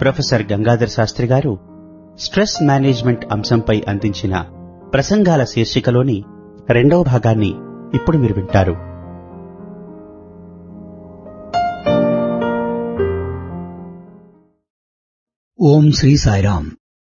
Professor Gangadhar Sastry గారు stress management అంశంపై అందించిన ప్రసంగాల శీర్షికలోని రెండవ భాగాన్ని ఇప్పుడు మీరు వింటారు. ఓం శ్రీ సాయిరాం.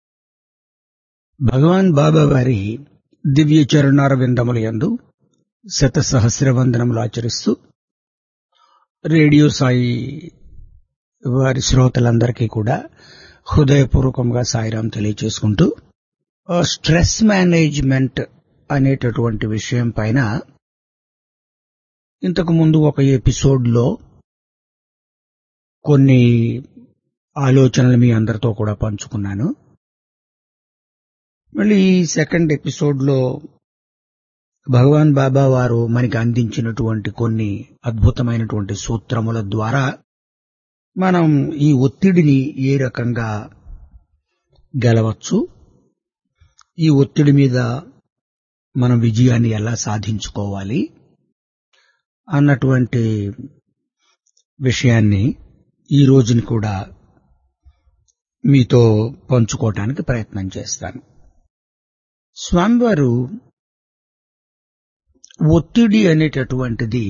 భగవాన్ బాబా వారి దివ్య చరణారవిందముల యందు శత సహస్ర వందనములు ఆచరిస్తూ రేడియో సాయి వారి శ్రోతలందరికీ కూడా హృదయపూర్వకంగా సాయిరాం తెలియచేసుకుంటూ స్ట్రెస్ మేనేజ్మెంట్ అనేటటువంటి విషయం పైన ఇంతకు ముందు ఒక ఎపిసోడ్లో కొన్ని ఆలోచనలు మీ అందరితో కూడా పంచుకున్నాను. మళ్ళీ ఈ సెకండ్ ఎపిసోడ్లో భగవాన్ బాబా వారు మనకి అందించినటువంటి కొన్ని అద్భుతమైనటువంటి సూత్రముల ద్వారా మనం ఈ ఒత్తిడిని ఏ రకంగా గెలవచ్చు, ఈ ఒత్తిడి మీద మనం విజయాన్ని ఎలా సాధించుకోవాలి అన్నటువంటి విషయాన్ని ఈ రోజుని కూడా మీతో పంచుకోవటానికి ప్రయత్నం చేస్తాను. స్వామివారు ఒత్తిడి అనేటటువంటిది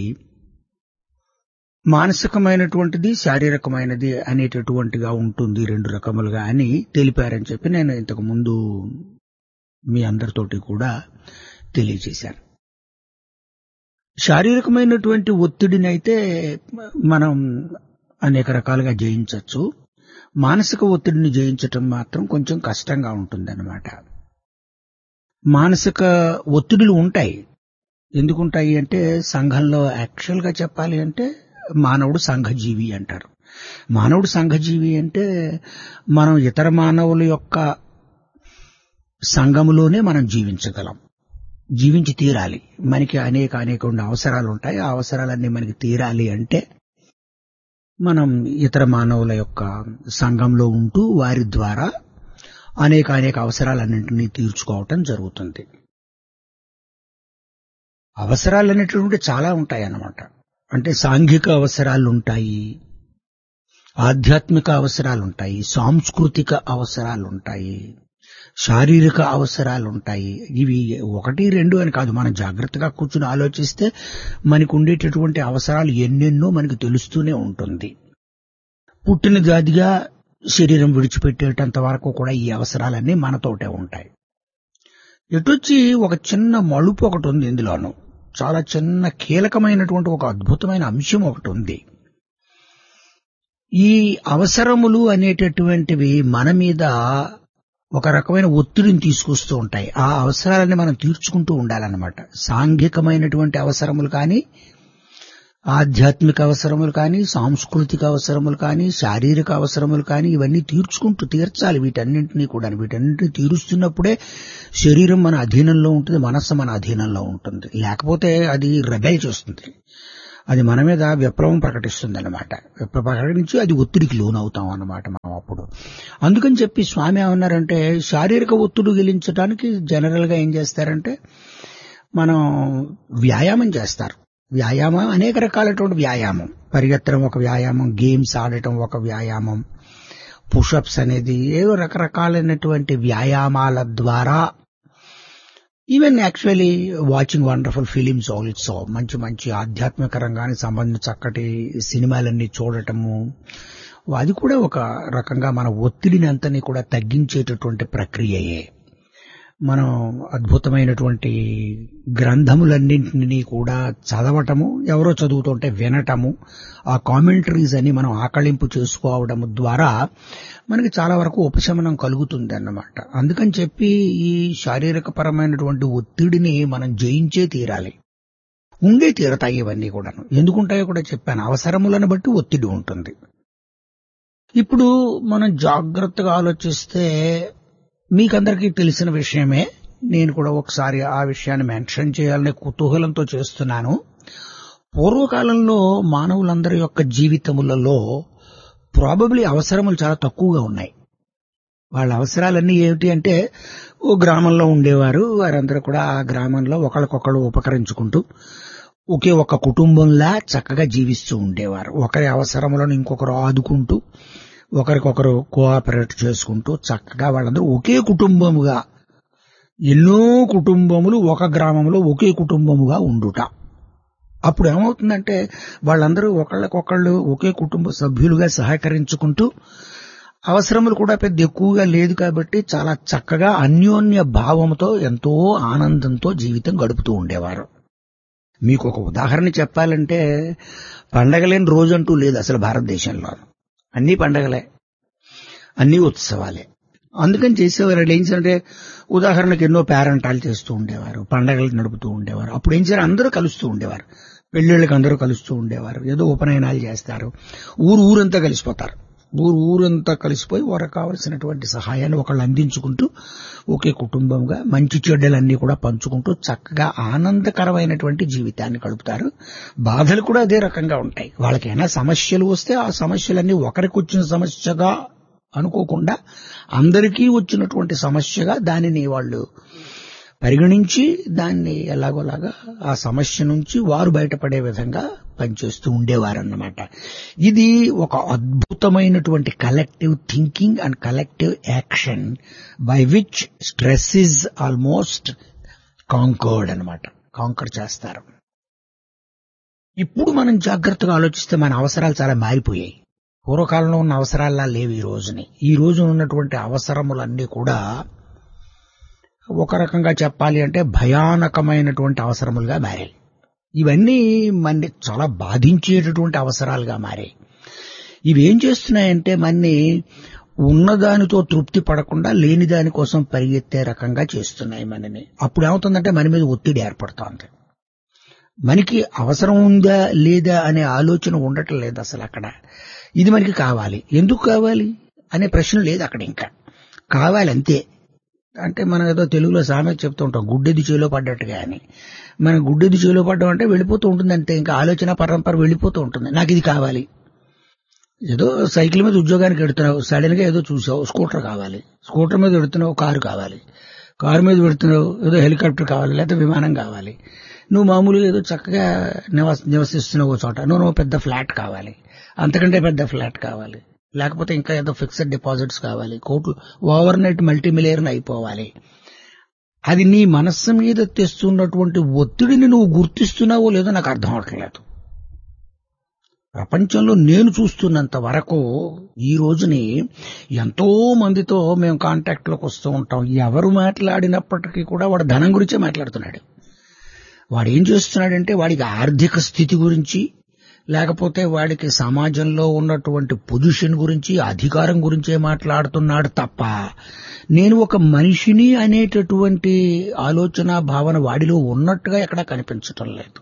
మానసికమైనటువంటిది, శారీరకమైనది అనేటటువంటిగా ఉంటుంది, రెండు రకములుగా అని తెలిపారని చెప్పి నేను ఇంతకు ముందు మీ అందరితోటి కూడా తెలియజేశాను. శారీరకమైనటువంటి ఒత్తిడిని అయితే మనం అనేక రకాలుగా జయించవచ్చు. మానసిక ఒత్తిడిని జయించటం మాత్రం కొంచెం కష్టంగా ఉంటుందన్నమాట. మానసిక ఒత్తిడులు ఉంటాయి. ఎందుకుంటాయి అంటే సంఘంలో యాక్చువల్గా చెప్పాలి అంటే మానవుడు సంఘజీవి అంటారు. మానవుడు సంఘజీవి అంటే మనం ఇతర మానవుల యొక్క సంఘములోనే మనం జీవించగలం, జీవించి తీరాలి. మనకి అనేక అవసరాలు ఉంటాయి. ఆ అవసరాలన్నీ మనకి తీరాలి అంటే మనం ఇతర మానవుల యొక్క సంఘంలో ఉంటూ వారి ద్వారా అనేక అవసరాలన్నింటినీ తీర్చుకోవటం జరుగుతుంది. అవసరాలనేటువంటి చాలా ఉంటాయి అన్నమాట. అంటే సాంఘిక అవసరాలు ఉంటాయి, ఆధ్యాత్మిక అవసరాలు ఉంటాయి, సాంస్కృతిక అవసరాలు ఉంటాయి, శారీరక అవసరాలు ఉంటాయి. ఇవి ఒకటి రెండు అని కాదు, మనం జాగ్రత్తగా కూర్చుని ఆలోచిస్తే మనకు ఉండేటటువంటి అవసరాలు ఎన్నెన్నో మనకు తెలుస్తూనే ఉంటుంది. పుట్టిన జాతిగా శరీరం విడిచిపెట్టేటంత వరకు కూడా ఈ అవసరాలన్నీ మనతోటే ఉంటాయి. ఎటొచ్చి ఒక చిన్న మలుపు ఒకటి ఉంది, ఇందులోనూ చాలా చిన్న కీలకమైనటువంటి ఒక అద్భుతమైన అంశం ఒకటి ఉంది. ఈ అవసరములు అనేటటువంటివి మన మీద ఒక రకమైన ఒత్తిడిని తీసుకొస్తూ ఉంటాయి. ఆ అవసరాలని మనం తీర్చుకుంటూ ఉండాలన్నమాట. సాంఘికమైనటువంటి అవసరములు కానీ, ఆధ్యాత్మిక అవసరములు కానీ, సాంస్కృతిక అవసరములు కానీ, శారీరక అవసరములు కానీ, ఇవన్నీ తీర్చాలి. వీటన్నింటినీ తీరుస్తున్నప్పుడే శరీరం మన అధీనంలో ఉంటుంది, మనస్సు మన అధీనంలో ఉంటుంది. లేకపోతే అది రెబెల్ చేస్తుంది, అది మన మీద విప్లవం ప్రకటిస్తుంది అన్నమాట. విప్లవం ప్రకటించి అది ఒత్తిడికి లోనవుతాం అన్నమాట మనం అప్పుడు. అందుకని చెప్పి స్వామి ఏమన్నారంటే, శారీరక ఒత్తిడి గెలించడానికి జనరల్ గా ఏం చేస్తారంటే మనం వ్యాయామం చేస్తారు. వ్యాయామం అనేక రకాలైనటువంటి వ్యాయామం, పరిగెత్తడం ఒక వ్యాయామం, గేమ్స్ ఆడటం ఒక వ్యాయామం, పుషప్స్ అనేది ఏదో రకరకాలైనటువంటి వ్యాయామాల ద్వారా, even actually watching wonderful films also, మంచి ఆధ్యాత్మిక రంగానికి సంబంధించిన చక్కటి సినిమాలన్నీ చూడటము, అది కూడా ఒక రకంగా మన ఒత్తిడిని అంతని కూడా తగ్గించేటటువంటి ప్రక్రియయే. మనం అద్భుతమైనటువంటి గ్రంథములన్నింటినీ కూడా చదవటము, ఎవరో చదువుతుంటే వినటము, ఆ కామెంటరీస్ అని మనం ఆకళింపు చేసుకోవడం ద్వారా మనకి చాలా వరకు ఉపశమనం కలుగుతుంది అన్నమాట. అందుకని చెప్పి ఈ శారీరక పరమైనటువంటి ఒత్తిడిని మనం జయించే తీరాలి. ఉండే తీరతాయి ఇవన్నీ కూడాను. ఎందుకుంటాయో కూడా చెప్పాను. అవసరములను బట్టి ఒత్తిడి ఉంటుంది. ఇప్పుడు మనం జాగ్రత్తగా ఆలోచిస్తే మీకందరికీ తెలిసిన విషయమే, నేను కూడా ఒకసారి ఆ విషయాన్ని మెన్షన్ చేయాలనే కుతూహలంతో చేస్తున్నాను. పూర్వకాలంలో మానవులందరి యొక్క జీవితములలో ప్రాబబ్లీ అవసరములు చాలా తక్కువగా ఉన్నాయి. వాళ్ళ అవసరాలన్నీ ఏమిటి అంటే, ఓ గ్రామంలో ఉండేవారు, వారందరూ కూడా ఆ గ్రామంలో ఒకరికొకరు ఉపకరించుకుంటూ ఒకే ఒక కుటుంబంలా చక్కగా జీవిస్తూ ఉండేవారు. ఒకరి అవసరములను ఇంకొకరు ఆదుకుంటూ ఒకరికొకరు కోఆపరేట్ చేసుకుంటూ చక్కగా వాళ్ళందరూ ఒకే కుటుంబముగా, ఎన్నో కుటుంబములు ఒక గ్రామంలో ఒకే కుటుంబముగా ఉండుట. అప్పుడు ఏమవుతుందంటే వాళ్ళందరూ ఒకళ్ళకొకళ్ళు ఒకే కుటుంబ సభ్యులుగా సహకరించుకుంటూ, అవసరములు కూడా పెద్ద ఎక్కువగా లేదు కాబట్టి చాలా చక్కగా అన్యోన్య భావంతో ఎంతో ఆనందంతో జీవితం గడుపుతూ ఉండేవారు. మీకు ఒక ఉదాహరణ చెప్పాలంటే, పండగలేని రోజంటూ లేదు అసలు భారతదేశంలో. అన్ని పండగలే, అన్ని ఉత్సవాలే. అందుకని చేసేవారు ఏం చేయాలంటే, ఉదాహరణకు ఎన్నో పేరంటాలు చేస్తూ ఉండేవారు, పండగలు నడుపుతూ ఉండేవారు. అప్పుడు ఏం చేయాలి, అందరూ కలుస్తూ ఉండేవారు, పెళ్లిళ్ళకి అందరూ కలుస్తూ ఉండేవారు, ఏదో ఉపనయనాలు చేస్తారు, ఊరంతా కలిసిపోతారు. ఊరంతా కలిసిపోయి వారికి కావలసినటువంటి సహాయాన్ని ఒకళ్ళు అందించుకుంటూ ఒకే కుటుంబంగా మంచి చెడ్డలన్నీ కూడా పంచుకుంటూ చక్కగా ఆనందకరమైనటువంటి జీవితాన్ని గడుపుతారు. బాధలు కూడా అదే రకంగా ఉంటాయి. వాళ్ళకైనా సమస్యలు వస్తే ఆ సమస్యలన్నీ ఒకరికి వచ్చిన సమస్యగా అనుకోకుండా అందరికీ వచ్చినటువంటి సమస్యగా దానిని వాళ్ళు పరిగణించి దాన్ని ఎలాగోలాగా ఆ సమస్య నుంచి వారు బయటపడే విధంగా పనిచేస్తూ ఉండేవారన్నమాట. ఇది ఒక అద్భుతమైనటువంటి collective thinking and collective action by which stress is almost conquered అన్నమాట. కాంకర్ చేస్తారు. ఇప్పుడు మనం జాగ్రత్తగా ఆలోచిస్తే మన అవసరాలు చాలా మారిపోయాయి. పూర్వకాలంలో ఉన్న అవసరాల్లా లేవు ఈ రోజు ఉన్నటువంటి అవసరములన్నీ కూడా ఒక రకంగా చెప్పాలి అంటే భయానకమైనటువంటి అవసరములుగా మారాయి. ఇవన్నీ మనని చాలా బాధించేటటువంటి అవసరాలుగా మారాయి. ఇవి ఏం చేస్తున్నాయంటే మనని ఉన్నదానితో తృప్తి పడకుండా లేని దానికోసం పరిగెత్తే రకంగా చేస్తున్నాయి మనని. అప్పుడు ఏమవుతుందంటే మన మీద ఒత్తిడి ఏర్పడుతోంది. మనకి అవసరం ఉందా లేదా అనే ఆలోచన ఉండటం లేదు అసలు అక్కడ. ఇది మనకి కావాలి, ఎందుకు కావాలి అనే ప్రశ్న లేదు అక్కడ. ఇంకా కావాలి అంతే. అంటే మనం ఏదో తెలుగులో సామెత చెప్తూ ఉంటాం, గుడ్డెది చేలో పడ్డట్టుగా అని. మనం గుడ్డెది చేలో పడ్డం అంటే వెళ్ళిపోతూ ఉంటుంది అంతే. ఇంకా ఆలోచన పరంపర వెళ్ళిపోతూ ఉంటుంది. నాకు ఇది కావాలి. ఏదో సైకిల్ మీద ఉద్యోగానికి వెడుతున్నావు, సడన్ గా ఏదో చూసావు స్కూటర్ కావాలి, స్కూటర్ మీద వెడుతున్నావు కారు కావాలి, కారు మీద వెడుతున్నావు ఏదో హెలికాప్టర్ కావాలి, లేకపోతే విమానం కావాలి. నువ్వు మామూలుగా ఏదో చక్కగా నివసిస్తున్నావు చోట, నువ్వు పెద్ద ఫ్లాట్ కావాలి, అంతకంటే పెద్ద ఫ్లాట్ కావాలి, లేకపోతే ఇంకా ఏదో ఫిక్స్డ్ డిపాజిట్స్ కావాలి, కోట్లు ఓవర్ నైట్ మల్టీమిలియన్ అయిపోవాలి. అది నీ మనస్సు మీద తెస్తున్నటువంటి ఒత్తిడిని నువ్వు గుర్తిస్తున్నావో లేదో నాకు అర్థం అవట్లేదు. ప్రపంచంలో నేను చూస్తున్నంత వరకు ఈ రోజుని ఎంతో మందితో మేము కాంటాక్ట్ లోకి వస్తూ ఉంటాం. ఎవరు మాట్లాడినప్పటికీ కూడా వాడు ధనం గురించే మాట్లాడుతున్నాడు. వాడు ఏం చేస్తున్నాడంటే వాడికి ఆర్థిక స్థితి గురించి, లేకపోతే వాడికి సమాజంలో ఉన్నటువంటి పొజిషన్ గురించి, అధికారం గురించే మాట్లాడుతున్నాడు తప్ప నేను ఒక మనిషిని అనేటటువంటి ఆలోచన భావన వాడిలో ఉన్నట్టుగా ఎక్కడా కనిపించటం లేదు.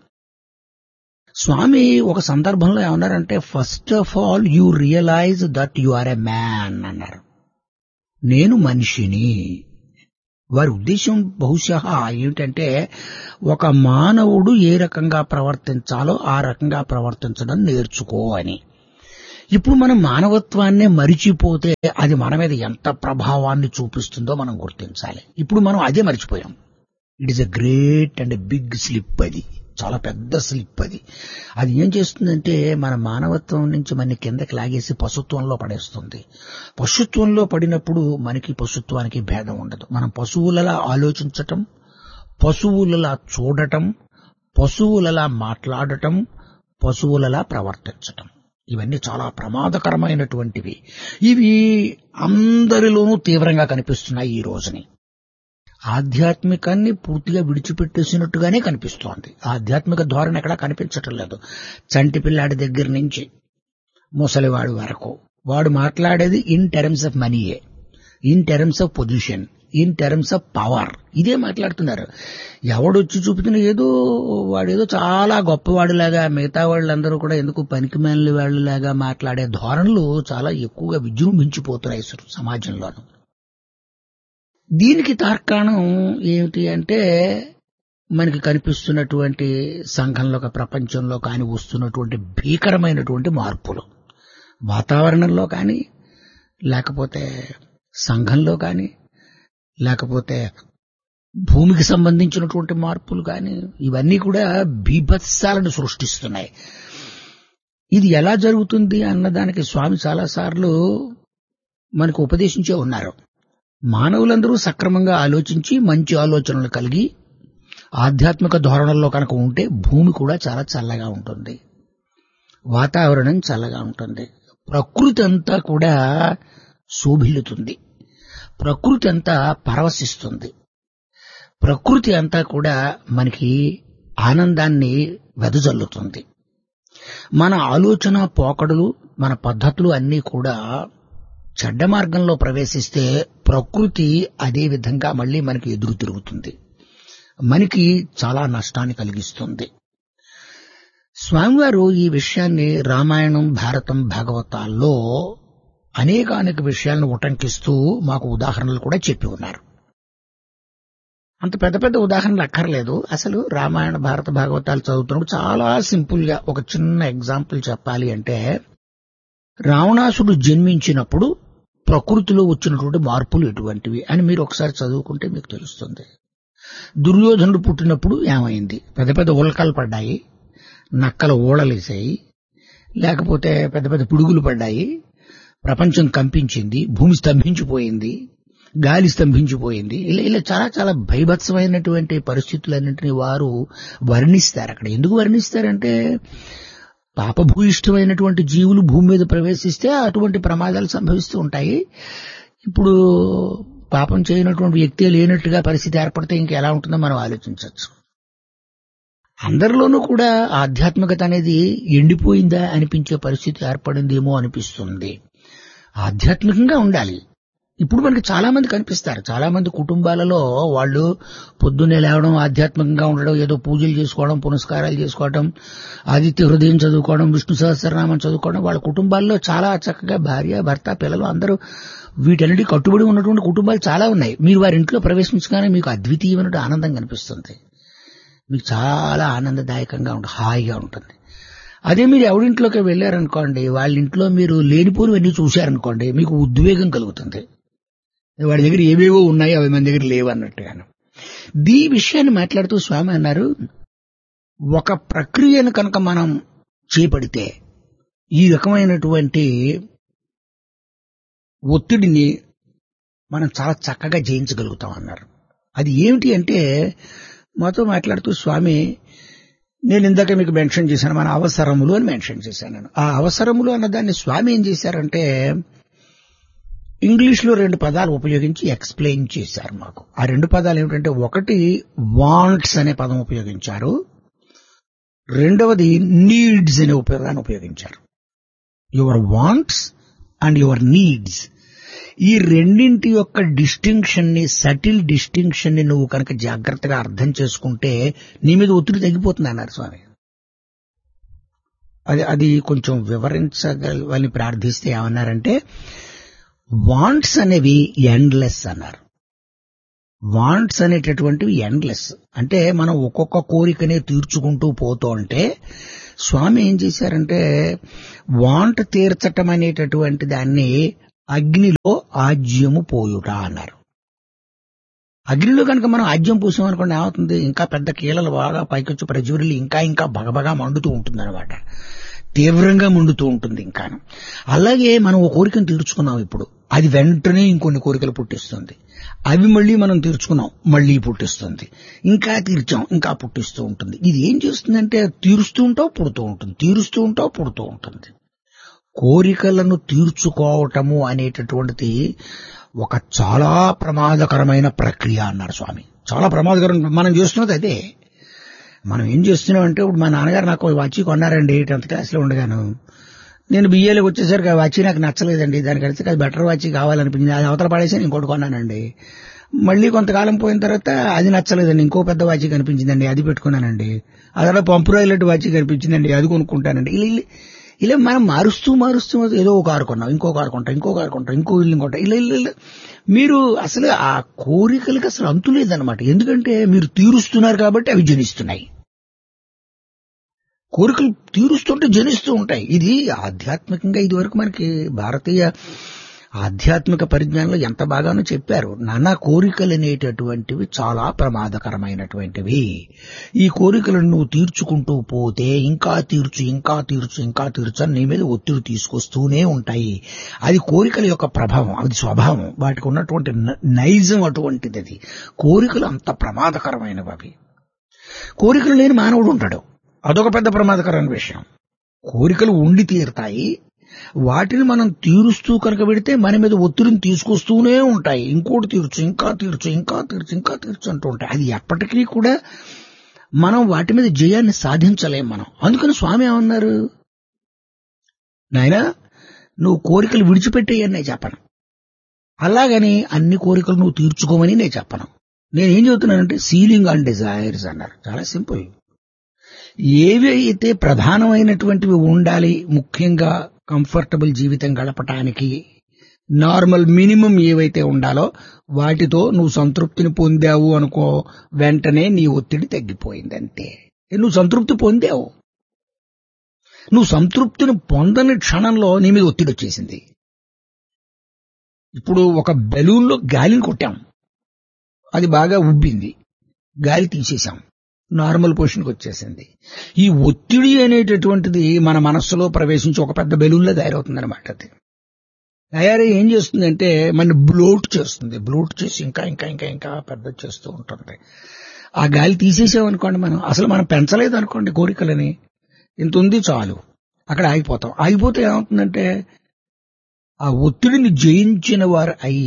స్వామి ఒక సందర్భంలో ఏమన్నారంటే, first of all you realise that you are a man అన్నారు. నేను మనిషిని. వారి ఉద్దేశం బహుశా ఏమిటంటే, ఒక మానవుడు ఏ రకంగా ప్రవర్తించాలో ఆ రకంగా ప్రవర్తించడం నేర్చుకో అని. ఇప్పుడు మనం మానవత్వాన్నే మరిచిపోతే అది మన మీద ఎంత ప్రభావాన్ని చూపిస్తుందో మనం గుర్తించాలి. ఇప్పుడు మనం అదే మరిచిపోయాం. It is a great and big slip. అది చాలా పెద్ద స్లిప్. అది ఏం చేస్తుందంటే మన మానవత్వం నుంచి మన కిందకి లాగేసి పశుత్వంలో పడేస్తుంది. పశుత్వంలో పడినప్పుడు మనకి పశుత్వానికి భేదం ఉండదు. మనం పశువులలా ఆలోచించటం, పశువులలా చూడటం, పశువులలా మాట్లాడటం, పశువులలా ప్రవర్తించటం, ఇవన్నీ చాలా ప్రమాదకరమైనటువంటివి. ఇవి అందరిలోనూ తీవ్రంగా కనిపిస్తున్నాయి ఈ రోజుని. ఆధ్యాత్మికాన్ని పూర్తిగా విడిచిపెట్టేసినట్టుగానే కనిపిస్తోంది. ఆధ్యాత్మిక ధోరణి ఎక్కడా కనిపించటం లేదు. చంటి పిల్లాడి దగ్గర నుంచి ముసలివాడు వరకు వాడు మాట్లాడేది ఇన్ టర్మ్స్ ఆఫ్ మనీయే, in terms of position, in terms of power. ఇదే మాట్లాడుతున్నారు. ఎవడొచ్చి చూపుతున్న ఏదో వాడేదో చాలా గొప్పవాడిలాగా, మిగతా వాళ్ళందరూ కూడా ఎందుకు పనికిమాలిన వాళ్ళలాగా మాట్లాడే ధోరణులు చాలా ఎక్కువగా విజృంభించిపోతున్నాయి సమాజంలోనూ. దీనికి తార్కాణం ఏమిటి అంటే, మనకి కనిపిస్తున్నటువంటి సంఘంలో ప్రపంచంలో కానీ వస్తున్నటువంటి భీకరమైనటువంటి మార్పులు, వాతావరణంలో కానీ, లేకపోతే సంఘంలో కానీ, లేకపోతే భూమికి సంబంధించినటువంటి మార్పులు కానీ, ఇవన్నీ కూడా బీభత్సాలను సృష్టిస్తున్నాయి. ఇది ఎలా జరుగుతుంది అన్నదానికి స్వామి చాలాసార్లు మనకు ఉపదేశించే ఉన్నారు. మానవులందరూ సక్రమంగా ఆలోచించి మంచి ఆలోచనలు కలిగి ఆధ్యాత్మిక ధోరణుల్లో కనుక ఉంటే భూమి కూడా చాలా చల్లగా ఉంటుంది, వాతావరణం చల్లగా ఉంటుంది, ప్రకృతి అంతా కూడా శోభిల్లుతుంది, ప్రకృతి అంతా పరవశిస్తుంది, ప్రకృతి అంతా కూడా మనకి ఆనందాన్ని వెదజల్లుతుంది. మన ఆలోచన పోకడలు, మన పద్ధతులు అన్నీ కూడా చెడ్డ మార్గంలో ప్రవేశిస్తే ప్రకృతి అదే విధంగా మళ్ళీ మనకి ఎదురు తిరుగుతుంది, మనకి చాలా నష్టాన్ని కలిగిస్తుంది. స్వామివారు ఈ విషయాన్ని రామాయణం, భారతం, భాగవతాల్లో అనేక విషయాలను ఉటంకిస్తూ మాకు ఉదాహరణలు కూడా చెప్పి ఉన్నారు. అంత పెద్ద పెద్ద ఉదాహరణలు అక్కర్లేదు. అసలు రామాయణ, భారత, భాగవతాలు చదువుతున్నప్పుడు చాలా సింపుల్ గా ఒక చిన్న ఎగ్జాంపుల్ చెప్పాలి అంటే, రావణాసుడు జన్మించినప్పుడు ప్రకృతిలో వచ్చినటువంటి మార్పులు ఎటువంటివి అని మీరు ఒకసారి చదువుకుంటే మీకు తెలుస్తుంది. దుర్యోధనుడు పుట్టినప్పుడు ఏమైంది? పెద్ద పెద్ద ఉల్కలు పడ్డాయి, నక్కల ఊడలేసాయి, లేకపోతే పెద్ద పెద్ద పిడుగులు పడ్డాయి, ప్రపంచం కంపించింది, భూమి స్తంభించిపోయింది, గాలి స్తంభించిపోయింది. ఇలా చాలా చాలా భయభత్సమైనటువంటి పరిస్థితులన్నింటినీ వారు వర్ణిస్తారు. అక్కడ ఎందుకు వర్ణిస్తారంటే, పాపభూయిష్టమైనటువంటి జీవులు భూమి మీద ప్రవేశిస్తే అటువంటి ప్రమాదాలు సంభవిస్తూ ఉంటాయి. ఇప్పుడు పాపం చేయనటువంటి వ్యక్తి లేనట్టుగా పరిస్థితి ఏర్పడితే ఇంకెలా ఉంటుందో మనం ఆలోచించవచ్చు. అందరిలోనూ కూడా ఆధ్యాత్మికత అనేది ఎండిపోయిందా అనిపించే పరిస్థితి ఏర్పడిందేమో అనిపిస్తుంది. ఆధ్యాత్మికంగా ఉండాలి. ఇప్పుడు మనకి చాలా మంది కనిపిస్తారు. చాలా మంది కుటుంబాలలో వాళ్ళు పొద్దున్నే లేవడం, ఆధ్యాత్మికంగా ఉండడం, ఏదో పూజలు చేసుకోవడం, పునస్కారాలు చేసుకోవడం, ఆదిత్య హృదయం చదువుకోవడం, విష్ణు సహస్రనామం చదువుకోవడం, వాళ్ళ కుటుంబాల్లో చాలా చక్కగా భార్య, భర్త, పిల్లలు అందరూ వీటన్నిటి కట్టుబడి ఉన్నటువంటి కుటుంబాలు చాలా ఉన్నాయి. మీరు వారి ఇంట్లో ప్రవేశించగానే మీకు అద్వితీయమైన ఆనందం కనిపిస్తుంది, మీకు చాలా ఆనందదాయకంగా ఉంటుంది, హాయిగా ఉంటుంది. అదే మీరు ఎవరింట్లోకి వెళ్ళారనుకోండి, వాళ్ళ ఇంట్లో మీరు లేనిపోనివన్నీ చూశారనుకోండి, మీకు ఉద్వేగం కలుగుతుంది. వాడి దగ్గర ఏవేవో ఉన్నాయి, అవి మన దగ్గర లేవు అన్నట్టుగాను. ఈ విషయాన్ని మాట్లాడుతూ స్వామి అన్నారు, ఒక ప్రక్రియను కనుక మనం చేపడితే ఈ రకమైనటువంటి ఒత్తిడిని మనం చాలా చక్కగా జయించగలుగుతాం అన్నారు. అది ఏమిటి అంటే, మాతో మాట్లాడుతూ స్వామి, నేను ఇందాక మీకు మెన్షన్ చేశాను, మన అవసరములు అని మెన్షన్ చేశాను నేను. ఆ అవసరములు అన్నదాన్ని స్వామి ఏం చేశారంటే, ఇంగ్లీష్లో 2 పదాలు ఉపయోగించి ఎక్స్ప్లెయిన్ చేశారు మాకు. ఆ 2 పదాలు ఏమిటంటే, ఒకటి వాంట్స్ అనే పదం ఉపయోగించారు, రెండవది నీడ్స్ అనే పదాన్ని ఉపయోగించారు. Your wants and your needs, ఈ రెండింటి యొక్క డిస్టింక్షన్ ని, సటిల్ డిస్టింక్షన్ ని నువ్వు కనుక జాగ్రత్తగా అర్థం చేసుకుంటే నీ మీద ఒత్తిడి తగ్గిపోతుంది అన్నారు స్వామి. అది కొంచెం వివరించగలని ప్రార్థిస్తే ఏమన్నారంటే, వాంట్స్ అనేవి ఎండ్లెస్ అన్నారు. వాంట్స్ అనేటటువంటివి ఎండ్లెస్ అంటే మనం ఒక్కొక్క కోరికనే తీర్చుకుంటూ పోతూ ఉంటే, స్వామి ఏం చేశారంటే, వాంట్ తీర్చటం అనేటటువంటి దాన్ని అగ్నిలో ఆజ్యము పోయుట అన్నారు. అగ్నిలో కనుక మనం ఆజ్యం పూసామనుకోండి, ఏమవుతుంది? ఇంకా పెద్ద కీలలు బాగా పైకొచ్చి ప్రజ్వరిల్లి ఇంకా బగబగా మండుతూ ఉంటుంది అనమాట, తీవ్రంగా మండుతూ ఉంటుంది ఇంకాను. అలాగే మనం ఒక కోరికను తీర్చుకున్నాం, ఇప్పుడు అది వెంటనే ఇంకొన్ని కోరికలు పుట్టిస్తుంది, అవి మళ్ళీ మనం తీర్చుకున్నాం, మళ్ళీ పుట్టిస్తుంది, ఇంకా తీర్చాం, ఇంకా పుట్టిస్తూ ఉంటుంది. ఇది ఏం చేస్తుందంటే, తీరుస్తూ ఉంటావు పుడుతూ ఉంటుంది, తీరుస్తూ ఉంటావు పుడుతూ ఉంటుంది. కోరికలను తీర్చుకోవటము అనేటటువంటిది ఒక చాలా ప్రమాదకరమైన ప్రక్రియ అన్నారు స్వామి. చాలా ప్రమాదకరం. మనం చేస్తున్నది అదే. మనం ఏం చేస్తున్నామంటే, ఇప్పుడు మా నాన్నగారు నాకు వాచి కొన్నారండి 10th క్లాస్లో ఉండగాను. నేను బిఏలోకి వచ్చేసరికి ఆ వాచి నాకు నచ్చలేదండి, దానికి కలిసి అది బెటర్ వాచి కావాలనిపించింది, అది అవతల పడేసి ఇంకోటి కొన్నానండి. మళ్ళీ కొంతకాలం పోయిన తర్వాత అది నచ్చలేదండి, ఇంకో పెద్ద వాచి కనిపించిందండి, అది పెట్టుకున్నానండి. అదే పంపు రాయిలెట్ వాచి కనిపించిందండి, అది కొనుక్కుంటానండి. ఇలా మనం మారుస్తూ ఏదో ఒక కారు కొన్నాం, ఇంకో కారు కొంటాం, ఇంకో ఇల్లు కొంటాం. ఇలా మీరు అసలు ఆ కోరికలకు అసలు అంతు లేదన్నమాట. ఎందుకంటే మీరు తీరుస్తున్నారు కాబట్టి అవి జనిస్తున్నాయి. కోరికలు తీరుస్తుంటే జనిస్తూ ఉంటాయి. ఇది ఆధ్యాత్మికంగా ఇది వరకు మనకి భారతీయ ఆధ్యాత్మిక పరిజ్ఞానంలో ఎంత బాగానో చెప్పారు. నానా కోరికలు అనేటటువంటివి చాలా ప్రమాదకరమైనటువంటివి. ఈ కోరికలను నువ్వు తీర్చుకుంటూ పోతే ఇంకా తీర్చు ఇంకా తీర్చు ఇంకా తీర్చు అని నీ మీద ఒత్తిడి తీసుకొస్తూనే ఉంటాయి. అది కోరికల యొక్క ప్రభావం, అది స్వభావం, వాటికి ఉన్నటువంటి నైజం అటువంటిది. అది కోరికలు అంత ప్రమాదకరమైనవి. అవి కోరికలు లేని మానవుడు ఉంటాడు, అదొక పెద్ద ప్రమాదకరమైన విషయం. కోరికలు ఉండి తీరుతాయి, వాటిని మనం తీరుస్తూ కనుక పెడితే మన మీద ఒత్తిడిని తీసుకొస్తూనే ఉంటాయి. ఇంకోటి తీర్చు ఇంకా తీర్చు ఇంకా తీర్చు ఇంకా తీర్చు అంటూ ఉంటాయి. అది ఎప్పటికీ కూడా మనం వాటి మీద జయాన్ని సాధించలేం మనం. అందుకని స్వామి ఏమన్నారు, నాయనా నువ్వు కోరికలు విడిచిపెట్టేయని నేను చెప్పను, అలాగని అన్ని కోరికలు నువ్వు తీర్చుకోమని నేను చెప్పను. నేనేం చెబుతున్నానంటే సీలింగ్ ఆన్ డిజైర్స్ అన్నారు. చాలా సింపుల్. ఏవి అయితే ప్రధానమైనటువంటివి ఉండాలి, ముఖ్యంగా కంఫర్టబుల్ జీవితం గడపటానికి నార్మల్ మినిమం ఏవైతే ఉండాలో వాటితో నువ్వు సంతృప్తిని పొందావు అనుకో, వెంటనే నీ ఒత్తిడి తగ్గిపోయిందంటే. నువ్వు సంతృప్తి పొందావు, నువ్వు సంతృప్తిని పొందని క్షణంలో నీ మీద ఒత్తిడి వచ్చేసింది. ఇప్పుడు ఒక బెలూన్లో గాలిని కొట్టాం, అది బాగా ఉబ్బింది, గాలి తీసేశాం, నార్మల్ పొజిషన్కి వచ్చేసింది. ఈ ఒత్తిడి అనేటటువంటిది మన మనస్సులో ప్రవేశించి ఒక పెద్ద బెలూన్లో తయారవుతుందన్నమాట. అది తయారై ఏం చేస్తుందంటే మన బ్లోట్ చేస్తుంది, బ్లోట్ చేసి ఇంకా ఇంకా ఇంకా ఇంకా పెద్ద చేస్తూ ఉంటుంది. ఆ గాలి తీసేసామనుకోండి, మనం పెంచలేదు అనుకోండి కోరికలని, ఇంత ఉంది చాలు, అక్కడ ఆగిపోతాం. ఆగిపోతే ఏమవుతుందంటే ఆ ఒత్తిడిని జయించిన వారు అయి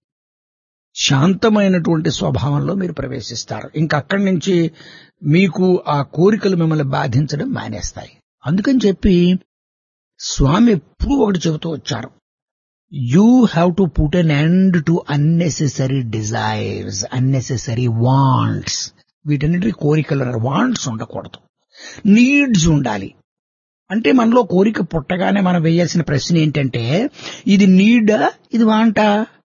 శాంతమైనటువంటి స్వభావంలో మీరు ప్రవేశిస్తారు. ఇంకా అక్కడి నుంచి మీకు ఆ కోరికలు మిమ్మల్ని బాధించడం మానేస్తాయి. అందుకని చెప్పి స్వామి ఎప్పుడూ ఒకటి చెబుతూ వచ్చారు, you have to put an end to unnecessary desires, unnecessary wants. వీటన్నిటి కోరికలు అన్నారు, వాంట్స్ ఉండకూడదు, నీడ్స్ ఉండాలి. అంటే మనలో కోరిక పుట్టగానే మనం వేయాల్సిన ప్రశ్న ఏంటంటే ఇది నీడా ఇది వాంటా,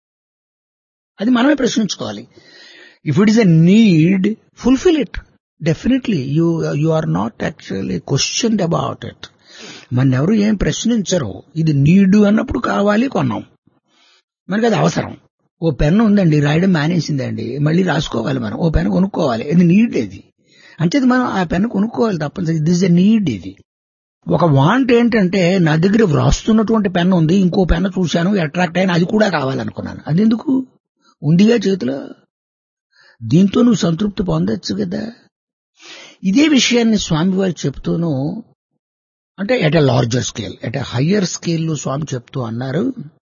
అది మనమే ప్రశ్నించుకోవాలి. If it is a need, fulfil it. Definitely you are not actually questioned about it. మన ఎవరు ఏం ప్రశ్నించరు. ఇది నీడు అన్నప్పుడు కావాలి, కొన్నాం, మనకి అది అవసరం. ఓ పెన్ను ఉందండి, రాయడం మానేసిందండి, మళ్ళీ రాసుకోవాలి, మనం ఓ పెన్ను కొనుక్కోవాలి, ఇది నీడ్. ఇది అంచేది మనం ఆ పెన్ను కొనుక్కోవాలి తప్పనిసరి. This is a need. ఇది ఒక వాంట్ ఏంటంటే నా దగ్గర వ్రాస్తున్నటువంటి పెన్ను ఉంది, ఇంకో పెన్ను చూశాను, అట్రాక్ట్ అయినా, అది కూడా కావాలనుకున్నాను. అదెందుకు, ఉందిగా చేతిలో, దీంతో నువ్వు సంతృప్తి పొందొచ్చు కదా. ఇదే విషయాన్ని స్వామి వారు చెప్తూను, అంటే at a larger scale, at a higher స్కేల్లో స్వామి చెప్తూ అన్నారు,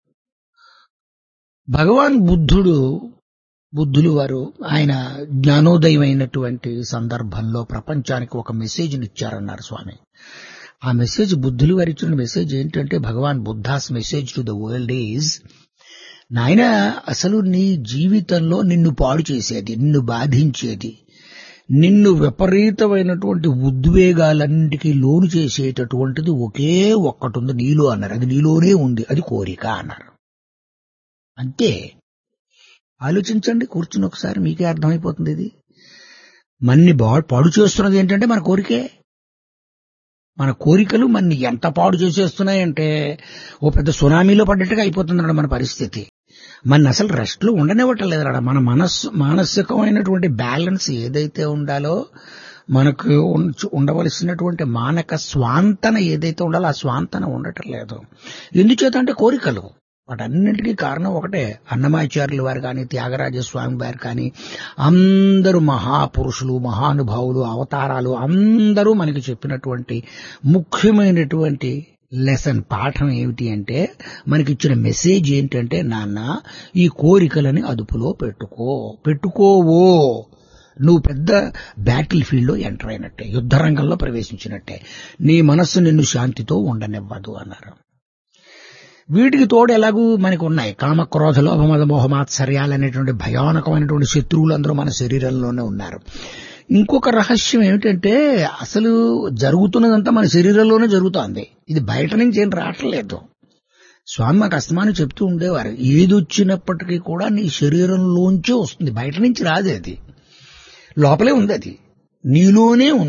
భగవాన్ బుద్ధులు వారు ఆయన జ్ఞానోదయం అయినటువంటి సందర్భంలో ప్రపంచానికి ఒక మెసేజ్ని ఇచ్చారన్నారు స్వామి. ఆ మెసేజ్, బుద్ధులు వారు ఇచ్చిన మెసేజ్ ఏంటంటే, భగవాన్ Buddha's message to the world is, నాయనా అసలు నీ జీవితంలో నిన్ను పాడు చేసేది, నిన్ను బాధించేది, నిన్ను విపరీతమైనటువంటి ఉద్వేగాలన్నిటికీ లోను చేసేటటువంటిది ఒకే ఒక్కటి ఉంది నీలో అన్నారు. అది నీలోనే ఉంది, అది కోరిక అన్నారు. అంతే. ఆలోచించండి, కూర్చుని ఒకసారి, మీకే అర్థమైపోతుంది. ఇది మన్ని పాడు చేస్తున్నది ఏంటంటే మన కోరికే. మన కోరికలు మన్ని ఎంత పాడు చేసేస్తున్నాయంటే ఓ పెద్ద సునామీలో పడ్డట్టుగా అయిపోతుందన్నాడు మన పరిస్థితి. మన అసలు రెస్ట్ లో ఉండనివ్వటం లేదన్నాడు. మన మానసికమైనటువంటి బ్యాలెన్స్ ఏదైతే ఉండాలో, మనకు ఉండవలసినటువంటి మానక స్వాంతన ఏదైతే ఉండాలో ఆ స్వాంతన ఉండటం లేదు. ఎందుచేత అంటే కోరికలు. వాటన్నింటికీ కారణం ఒకటే. అన్నమాచార్యుల వారు కానీ, త్యాగరాజస్వామి వారు కానీ, అందరూ మహాపురుషులు, మహానుభావులు, అవతారాలు అందరూ మనకి చెప్పినటువంటి ముఖ్యమైనటువంటి లెసన్, పాఠం ఏమిటి అంటే, మనకిచ్చిన మెసేజ్ ఏంటంటే, నాన్న ఈ కోరికలని అదుపులో పెట్టుకోవో, నువ్వు పెద్ద బ్యాటిల్ ఫీల్డ్ లో ఎంటర్ అయినట్టే, యుద్ధ రంగంలో ప్రవేశించినట్టే, నీ మనస్సు నిన్ను శాంతితో ఉండనివ్వదు అన్నారు. వీటికి తోడు ఎలాగూ మనకు ఉన్నాయి కామ, క్రోధ, లోభ, మద, మోహమాత్సర్యాలు అనేటువంటి భయానకమైనటువంటి శత్రువులు అందరూ మన శరీరంలోనే ఉన్నారు. ఇంకొక రహస్యం ఏమిటంటే, అసలు జరుగుతున్నదంతా మన శరీరంలోనే జరుగుతోంది, ఇది బయట నుంచి ఏం రావట్లేదు. స్వామి మాకు అస్తమానం చెప్తూ ఉండేవారు, ఏది వచ్చినప్పటికీ కూడా నీ శరీరంలోంచే వస్తుంది, బయట నుంచి రాదు, అది లోపలే ఉంది, అది నీలోనే ఉంది.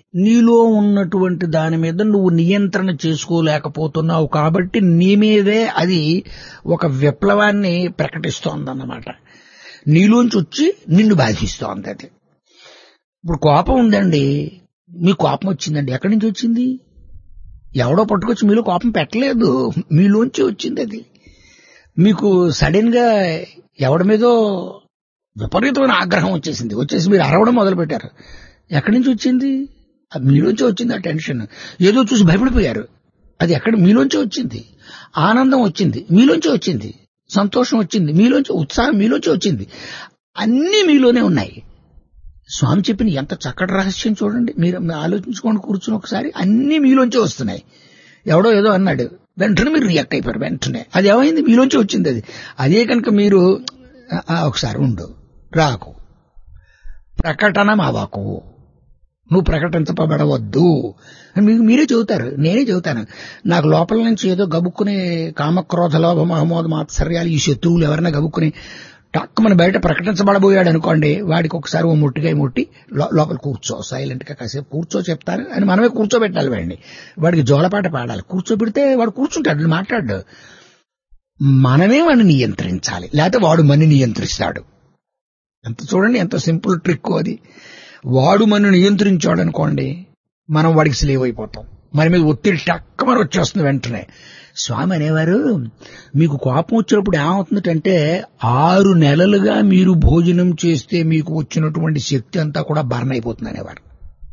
నీలో ఉన్నటువంటి దాని మీద నువ్వు నియంత్రణ చేసుకోలేకపోతున్నావు కాబట్టి నీ మీదే అది ఒక విప్లవాన్ని ప్రకటిస్తోందన్నమాట. నీలోంచి వచ్చి నిన్ను బాధిస్తోంది అది. ఇప్పుడు కోపం ఉందండి, మీ కోపం వచ్చిందండి, ఎక్కడి నుంచి వచ్చింది? ఎవడో పట్టుకొచ్చి మీలో కోపం పెట్టలేదు, మీలోంచి వచ్చింది అది. మీకు సడన్ గా ఎవడి మీదో విపరీతమైన ఆగ్రహం వచ్చేసి మీరు అరవడం మొదలు పెట్టారు. ఎక్కడి నుంచి వచ్చింది? మీలోంచి వచ్చింది ఆ టెన్షన్. ఏదో చూసి భయపడిపోయారు, అది ఎక్కడ? మీలోంచి వచ్చింది. ఆనందం వచ్చింది, మీలోంచి వచ్చింది. సంతోషం వచ్చింది మీలోంచి, ఉత్సాహం మీలోంచి వచ్చింది. అన్నీ మీలోనే ఉన్నాయి. స్వామి చెప్పిన ఎంత చక్కటి రహస్యం చూడండి, మీరు ఆలోచించుకోండి కూర్చుని ఒకసారి. అన్నీ మీలోంచి వస్తున్నాయి. ఎవడో ఏదో అన్నాడు, వెంటనే మీరు రియాక్ట్ అయిపోయారు. వెంటనే అది ఏమైంది? మీలోంచి వచ్చింది అది. అదే కనుక మీరు ఒకసారి ఉండు, రాకు, ప్రకటన మావాకు, నువ్వు ప్రకటించబడవద్దు మీకు మీరే చెబుతారు, నేనే చెబుతాను. నాకు లోపల నుంచి ఏదో గబుక్కుని కామక్రోధ లోభ మహమోద మాత్సర్యాలు ఈ శత్రువులు ఎవరైనా గబుక్కుని టక్కుమని బయట ప్రకటించబడబోయాడు అనుకోండి, వాడికి ఒకసారి ఓ ముట్టిగా ముట్టి లోపల కూర్చో, సైలెంట్ గా కాసేపు కూర్చో చెప్తాను అని మనమే కూర్చోబెట్టాలి. వాడికి జోలపాట పాడాలి. కూర్చోబెడితే వాడు కూర్చుంటాడు, మాట్లాడు. మనమే వాడిని నియంత్రించాలి, లేకపోతే వాడు మన నియంత్రిస్తాడు. ఎంత చూడండి, ఎంత సింపుల్ ట్రిక్ అది. వాడు మన నియంత్రించాడు అనుకోండి, మనం వాడికి స్లేవ్ అయిపోతాం. మన మీద ఒత్తిడి టక్కమని వచ్చేస్తుంది వెంటనే. స్వామి అనేవారు, మీకు కోపం వచ్చినప్పుడు ఏమవుతుందంటే 6 నెలలుగా మీరు భోజనం చేస్తే మీకు వచ్చినటువంటి శక్తి అంతా కూడా బర్న్ అయిపోతుంది అనేవారు.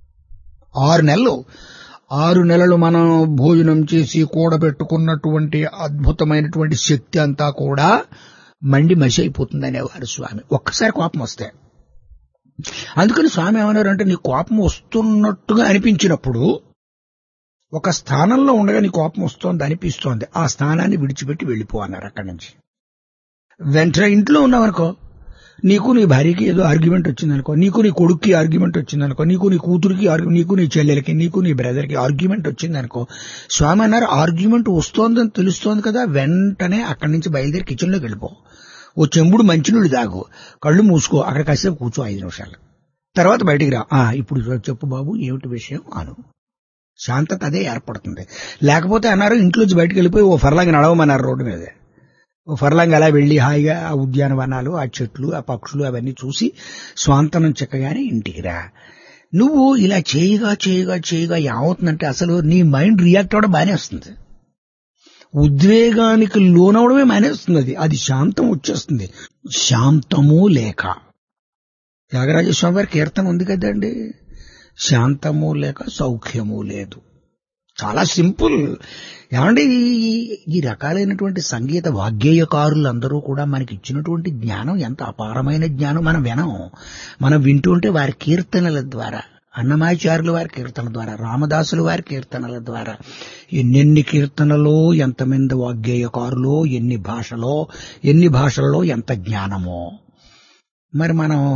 6 నెలలు మనం భోజనం చేసి కూడబెట్టుకున్నటువంటి అద్భుతమైనటువంటి శక్తి అంతా కూడా మండి మసి అయిపోతుంది అనేవారు స్వామి, ఒక్కసారి కోపం వస్తే. అందుకని స్వామి ఏమన్నారు అంటే, నీ కోపం వస్తున్నట్టుగా అనిపించినప్పుడు ఒక స్థానంలో ఉండగా నీ కోపం వస్తోంది అనిపిస్తోంది, ఆ స్థానాన్ని విడిచిపెట్టి వెళ్ళిపో అన్నారు. అక్కడి నుంచి వెంటనే ఇంట్లో ఉన్నావనుకో, నీకు నీ భార్యకి ఏదో ఆర్గ్యుమెంట్ వచ్చిందనుకో, నీకు నీ కొడుక్కి ఆర్గ్యుమెంట్ వచ్చిందనుకో, నీకు నీ కూతురికి, నీకు నీ చెల్లెలకి, నీకు నీ బ్రదర్కి ఆర్గ్యుమెంట్ వచ్చిందనుకో, స్వామి అన్నారు ఆర్గ్యుమెంట్ వస్తోందని తెలుస్తోంది కదా, వెంటనే అక్కడి నుంచి బయలుదేరి కిచెన్లోకి వెళ్ళిపో, ఓ చెంబుడు మంచినీళ్ళు తాగు, కళ్ళు మూసుకో, అక్కడ కాసేపు కూర్చో 5 నిమిషాలు, తర్వాత బయటికి రా. ఇప్పుడు చెప్పు బాబు ఏమిటి విషయం అను. శాంతత అదే ఏర్పడుతుంది. లేకపోతే అన్నారు ఇంట్లోంచి బయటకు వెళ్ళిపోయి ఓ ఫర్లాంగ్ నడవమన్నారు రోడ్డు మీద. ఓ ఫర్లాంగ్ అలా వెళ్లి హాయిగా ఆ ఉద్యానవనాలు, ఆ చెట్లు, ఆ పక్షులు అవన్నీ చూసి స్వాంతనం చెక్కగానే ఇంటికి రా. నువ్వు ఇలా చేయగా ఏమవుతుందంటే, అసలు నీ మైండ్ రియాక్ట్ అవ్వడం బానే వస్తుంది, ఉద్వేగానికి లోనవడమే మానేస్తుంది. అది శాంతం వచ్చేస్తుంది. శాంతము లేక, త్యాగరాజస్వామి వారి కీర్తన ఉంది కదండి, శాంతము లేక సౌఖ్యము లేదు. చాలా సింపుల్. ఏమంటే ఈ రకాలైనటువంటి సంగీత వాగ్గేయకారులందరూ కూడా మనకి ఇచ్చినటువంటి జ్ఞానం ఎంత అపారమైన జ్ఞానం. మనం వింటుంటే వారి కీర్తనల ద్వారా, అన్నమాచార్యుల వారి కీర్తనల ద్వారా, రామదాసుల వారి కీర్తనల ద్వారా ఎన్నెన్ని కీర్తనలో, ఎంతమంది వాగ్గేయకారులో, ఎన్ని భాషలలో ఎంత జ్ఞానమో. మరి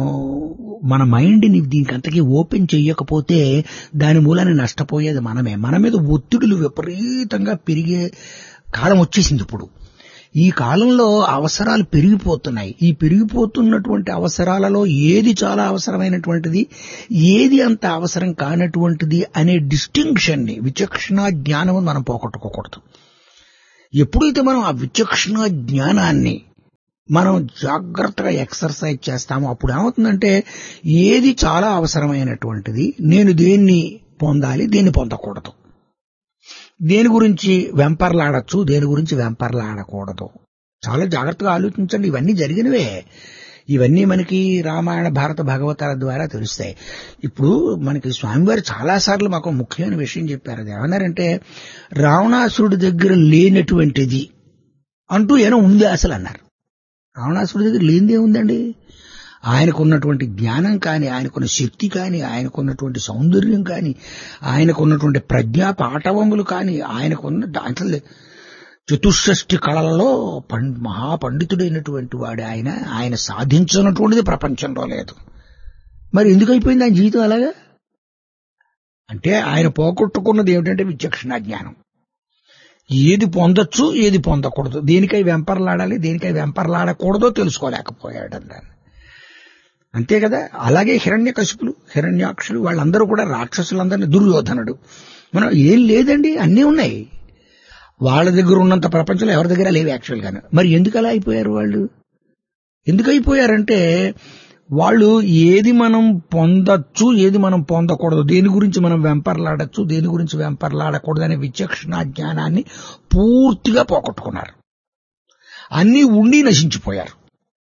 మన మైండ్ని దీనికి అంతకీ ఓపెన్ చెయ్యకపోతే దాని మూలాన్ని నష్టపోయేది మనమే. మన మీద ఒత్తిడులు విపరీతంగా పెరిగే కాలం వచ్చేసింది ఇప్పుడు. ఈ కాలంలో అవసరాలు పెరిగిపోతున్నాయి. ఈ పెరిగిపోతున్నటువంటి అవసరాలలో ఏది చాలా అవసరమైనటువంటిది, ఏది అంత అవసరం కానటువంటిది అనే డిస్టింక్షన్ ని, విచక్షణ జ్ఞానం మనం పోగొట్టుకోకూడదు. ఎప్పుడైతే మనం ఆ విచక్షణ జ్ఞానాన్ని మనం జాగ్రత్తగా ఎక్సర్సైజ్ చేస్తామో అప్పుడు ఏమవుతుందంటే, ఏది చాలా అవసరమైనటువంటిది, నేను దేన్ని పొందాలి, దేన్ని పొందకూడదు, దేని గురించి వెంపర్లాడచ్చు, దేని గురించి వెంపర్లాడకూడదు, చాలా జాగ్రత్తగా ఆలోచించండి. ఇవన్నీ జరిగినవే. ఇవన్నీ మనకి రామాయణ, భారత, భాగవతాల ద్వారా తెలుస్తాయి. ఇప్పుడు మనకి స్వామివారు చాలాసార్లు మాకు ముఖ్యమైన విషయం చెప్పారు. అది ఏమన్నారంటే, రావణాసురుడి దగ్గర లేనటువంటిది అంటూ ఏమో ఉంది అసలు అన్నారు. రావణాసురుడి దగ్గర లేనిదే ఉందండి. ఆయనకున్నటువంటి జ్ఞానం కానీ, ఆయనకున్న శక్తి కానీ, ఆయనకున్నటువంటి సౌందర్యం కానీ, ఆయనకున్నటువంటి ప్రజ్ఞా పాటవములు కానీ, ఆయనకున్న అసలు చతుషష్ఠి కళలలో మహాపండితుడైనటువంటి వాడు ఆయన సాధించినటువంటిది ప్రపంచంలో లేదు. మరి ఎందుకు అయిపోయింది ఆయన జీవితం అలాగా? అంటే ఆయన పోగొట్టుకున్నది ఏమిటంటే విచక్షణ జ్ఞానం. ఏది పొందొచ్చు, ఏది పొందకూడదు, దేనికై వెంపర్లాడాలి, దేనికై వెంపర్లాడకూడదో తెలుసుకోలేకపోయాడు. అంతే కదా. అలాగే హిరణ్యకశిపులు, హిరణ్యాక్షులు వాళ్ళందరూ కూడా రాక్షసులందరినీ, దుర్యోధనుడు, మనం ఏం లేదండి అన్నీ ఉన్నాయి. వాళ్ళ దగ్గర ఉన్నంత ప్రపంచంలో ఎవరి దగ్గర లేవు యాక్చువల్గాను. మరి ఎందుకు అలా అయిపోయారు వాళ్ళు? ఎందుకు అయిపోయారంటే వాళ్ళు ఏది మనం పొందొచ్చు, ఏది మనం పొందకూడదు, దేని గురించి మనం వెంపర్లాడచ్చు, దేని గురించి వెంపర్లాడకూడదు అనే విచక్షణ జ్ఞానాన్ని పూర్తిగా పోగొట్టుకున్నారు. అన్నీ ఉండి నశించిపోయారు.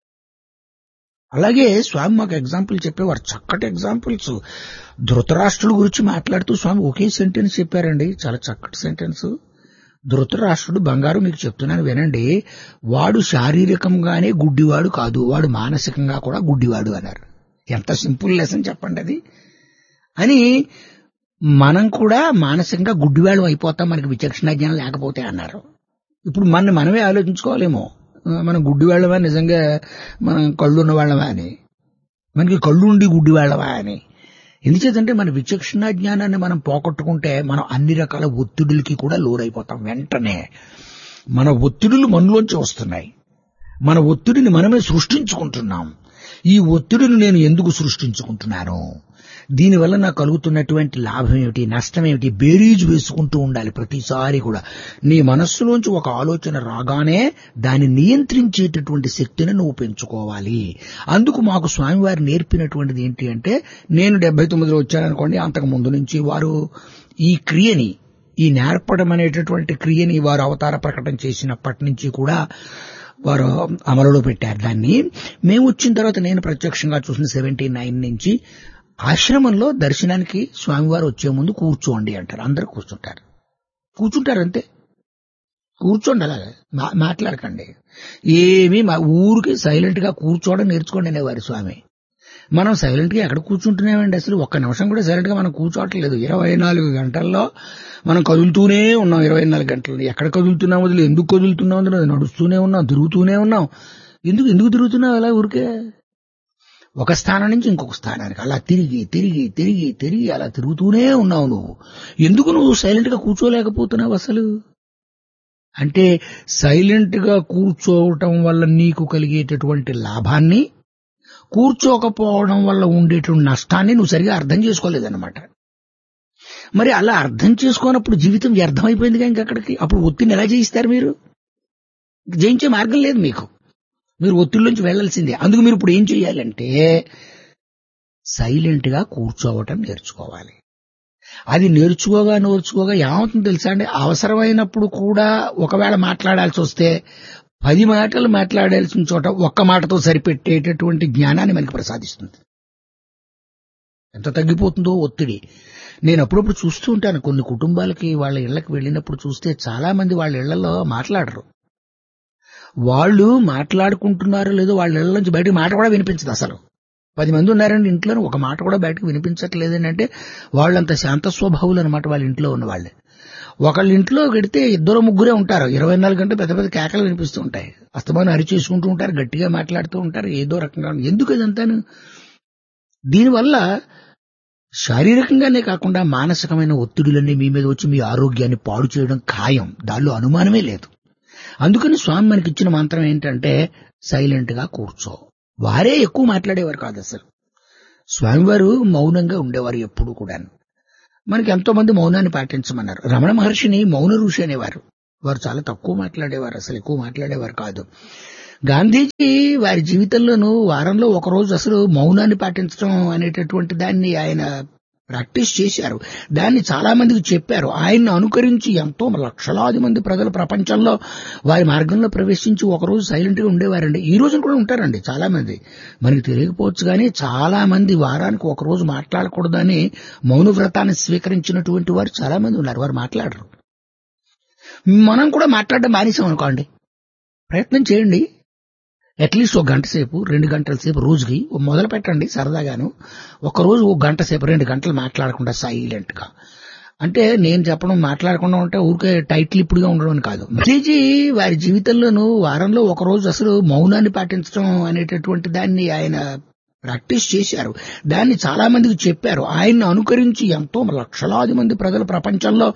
అలాగే స్వామి మాకు ఎగ్జాంపుల్ చెప్పేవారు, చక్కటి ఎగ్జాంపుల్స్. ధృతరాష్ట్రుడు గురించి మాట్లాడుతూ స్వామి ఒకే సెంటెన్స్ చెప్పారండి, చాలా చక్కటి సెంటెన్స్. ధృతరాష్ట్రుడు బంగారు, మీకు చెప్తున్నాను వినండి, వాడు శారీరకంగానే గుడ్డివాడు కాదు, వాడు మానసికంగా కూడా గుడ్డివాడు అన్నారు. ఎంత సింపుల్ లెసన్ చెప్పండి అది. అని మనం కూడా మానసికంగా గుడ్డివాళ్ళం అయిపోతాం మనకి విచక్షణ జ్ఞానం లేకపోతే అన్నారు. ఇప్పుడు మనమే ఆలోచించుకోవాలేమో, మనం గుడ్డివాళ్ళమా, నిజంగా మనం కళ్ళున్న వాళ్ళమా అని, మనకి కళ్ళుండి గుడ్డివాళ్ళమా అని. ఎందుచేతంటే మన విచక్షణ జ్ఞానాన్ని మనం పోగొట్టుకుంటే మనం అన్ని రకాల ఒత్తిడులకి కూడా లోనైపోతాం. వెంటనే మన ఒత్తిడులు మనలోంచి వస్తున్నాయి, మన ఒత్తిడిని మనమే సృష్టించుకుంటున్నాం. ఈ ఒత్తిడిని నేను ఎందుకు సృష్టించుకుంటున్నాను, దీనివల్ల నాకు కలుగుతున్నటువంటి లాభం ఏమిటి, నష్టం ఏమిటి, బేరీజు వేసుకుంటూ ఉండాలి ప్రతిసారి కూడా. నీ మనస్సులోంచి ఒక ఆలోచన రాగానే దాన్ని నియంత్రించేటటువంటి శక్తిని నువ్వు పెంచుకోవాలి. అందుకు మాకు స్వామివారు నేర్పినటువంటిది ఏంటి అంటే, నేను 79లో వచ్చాననుకోండి, అంతకు ముందు నుంచి వారు ఈ క్రియని, ఈ నేర్పడం అనేటటువంటి క్రియని వారు అవతార ప్రకటన చేసినప్పటి నుంచి కూడా వారు అమలులో పెట్టారు. దాన్ని మేము వచ్చిన తర్వాత నేను ప్రత్యక్షంగా చూసిన 79 నుంచి ఆశ్రమంలో దర్శనానికి స్వామివారు వచ్చే ముందు కూర్చోండి అంటారు. అందరూ కూర్చుంటారు అంతే. కూర్చోండి, అలాగే మాట్లాడకండి, ఏమీ ఊరికి సైలెంట్ గా కూర్చోవడం నేర్చుకోండి అనేవారు స్వామి. మనం సైలెంట్ గా ఎక్కడ కూర్చుంటున్నామండి, అసలు ఒక్క నిమిషం కూడా సైలెంట్ గా మనం కూర్చోవట్లేదు. 24 గంటల్లో మనం కదులుతూనే ఉన్నాం. 24 గంటలు ఎక్కడ కదులుతున్నాం, వదిలి ఎందుకు కదులుతున్నాం, నడుస్తూనే ఉన్నాం, తిరుగుతూనే ఉన్నాం. ఎందుకు తిరుగుతున్నాం అలా ఊరికే? ఒక స్థానం నుంచి ఇంకొక స్థానానికి అలా తిరిగి తిరిగి తిరిగి తిరిగి అలా తిరుగుతూనే ఉన్నావు. ఎందుకు నువ్వు సైలెంట్ గా కూర్చోలేకపోతున్నావు అసలు? అంటే సైలెంట్ గా కూర్చోవటం వల్ల నీకు కలిగేటటువంటి లాభాన్ని, కూర్చోకపోవడం వల్ల ఉండేటువంటి నష్టాన్ని నువ్వు సరిగా అర్థం చేసుకోలేదన్నమాట. మరి అలా అర్థం చేసుకోనప్పుడు జీవితం వ్యర్థమైపోయింది కదా ఇంకక్కడికి. అప్పుడు ఒత్తిడిని ఎలా జయిస్తారు మీరు? జయించే మార్గం లేదు మీకు, మీరు ఒత్తిడిలోంచి వెళ్లాల్సిందే. అందుకు మీరు ఇప్పుడు ఏం చేయాలంటే సైలెంట్ గా కూర్చోవటం నేర్చుకోవాలి. అది నేర్చుకోగా ఏమవుతుందో తెలుసా అండి, అవసరమైనప్పుడు కూడా ఒకవేళ మాట్లాడాల్సి వస్తే 10 మాటలు మాట్లాడాల్సిన చోట ఒక్క మాటతో సరిపెట్టేటటువంటి జ్ఞానాన్ని మనకి ప్రసాదిస్తుంది. ఎంత తగ్గిపోతుందో ఒత్తిడి. నేను అప్పుడప్పుడు చూస్తూ ఉంటాను, కొన్ని కుటుంబాలకి వాళ్ళ ఇళ్లకు వెళ్ళినప్పుడు చూస్తే చాలా మంది వాళ్ళ ఇళ్లలో మాట్లాడరు. వాళ్ళు మాట్లాడుకుంటున్నారో లేదో వాళ్ళ ఇళ్ల నుంచి బయటకు మాట కూడా వినిపించదు. అసలు 10 మంది ఉన్నారండి ఇంట్లో, ఒక మాట కూడా బయటకు వినిపించట్లేదని అంటే వాళ్ళంత శాంత స్వభావులు అనమాట వాళ్ళ ఇంట్లో ఉన్న వాళ్ళే. ఒకళ్ళ ఇంట్లో గడితే 2-3 ఉంటారు, 24 గంటలు పెద్ద పెద్ద కేకలు వినిపిస్తూ ఉంటాయి, అస్తమానం అరిచేసుకుంటూ ఉంటారు, గట్టిగా మాట్లాడుతూ ఉంటారు, ఏదో రకంగా. ఎందుకు ఇదంతాను? దీనివల్ల శారీరకంగానే కాకుండా మానసికమైన ఒత్తిడులన్నీ మీ మీద వచ్చి మీ ఆరోగ్యాన్ని పాడు చేయడం ఖాయం, దానిలో అనుమానమే లేదు. అందుకని స్వామి మనకి ఇచ్చిన మంత్రం ఏంటంటే సైలెంట్ గా కూర్చో. వారే ఎక్కువ మాట్లాడేవారు కాదు అసలు, స్వామివారు మౌనంగా ఉండేవారు ఎప్పుడు కూడా. మనకి ఎంతో మంది మౌనాన్ని పాటించమన్నారు. రమణ మహర్షిని మౌన ఋషి అనేవారు. వారు చాలా తక్కువ మాట్లాడేవారు, అసలు ఎక్కువ మాట్లాడేవారు కాదు. గాంధీజీ వారి జీవితంలోనూ వారంలో ఒకరోజు అసలు మౌనాన్ని పాటించడం అనేటటువంటి దాన్ని ఆయన ప్రాక్టీస్ చేశారు. దాన్ని చాలా మందికి చెప్పారు. ఆయన్ని అనుకరించి ఎంతో లక్షలాది మంది ప్రజలు ప్రపంచంలో వారి మార్గంలో ప్రవేశించి ఒకరోజు సైలెంట్ గా ఉండేవారండి. ఈ రోజున కూడా ఉంటారండి చాలా మంది, మనకి తెలియకపోవచ్చు కానీ చాలా మంది వారానికి ఒకరోజు మాట్లాడకూడదని మౌన వ్రతాన్ని స్వీకరించినటువంటి వారు చాలా మంది ఉన్నారు. వారు మాట్లాడరు. మనం కూడా మాట్లాడడం మానేసాం అనుకోండి, ప్రయత్నం చేయండి. అట్లీస్ట్ 1 గంట సేపు 2 గంటల సేపు రోజుకి మొదలు పెట్టండి సరదాగాను. ఒకరోజు 1 గంట సేపు 2 గంటలు మాట్లాడకుండా సైలెంట్ గా. అంటే నేను చెప్పడం మాట్లాడకుండా ఉంటే ఊరికే టైటిల్ ఇప్పుడుగా ఉండడం కాదు. గాంధీజీ వారి జీవితంలోనూ వారంలో ఒకరోజు అసలు మౌనాన్ని పాటించడం అనేటటువంటి దాన్ని ఆయన ప్రాక్టీస్ చేశారు. దాన్ని చాలా మందికి చెప్పారు. ఆయన్ని అనుకరించి ఎంతో లక్షలాది మంది ప్రజలు ప్రపంచంలో